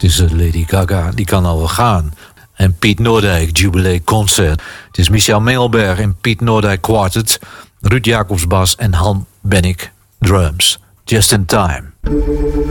Het is Lady Gaga, die kan al wel gaan. En Piet Noordijk, Jubilee Concert. Het is Michel Mengelberg en Piet Noordijk Quartet. Ruud Jacobs bas en Han Bennick drums. Just in Time.